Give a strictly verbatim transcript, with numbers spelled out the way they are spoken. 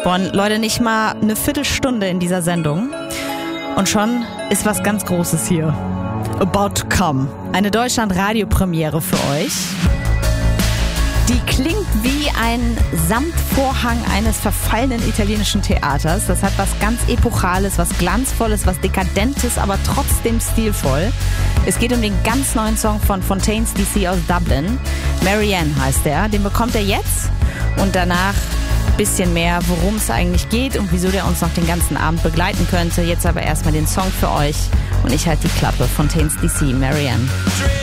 Boah, Leute, nicht mal eine Viertelstunde in dieser Sendung und schon ist was ganz Großes hier. About to come. Eine Deutschland-Radio-Premiere für euch. Die klingt wie ein Samtvorhang eines verfallenen italienischen Theaters. Das hat was ganz Epochales, was Glanzvolles, was Dekadentes, aber trotzdem stilvoll. Es geht um den ganz neuen Song von Fontaines D C aus Dublin. Marianne heißt er. Den bekommt er jetzt und danach ein bisschen mehr, worum es eigentlich geht und wieso der uns noch den ganzen Abend begleiten könnte. Jetzt aber erstmal den Song für euch und ich halte die Klappe. Fontaines D C, Marianne.